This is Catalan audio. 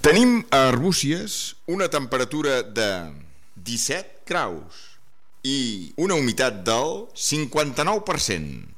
Tenim a Arbúcies una temperatura de 17 graus i una humitat del 59%.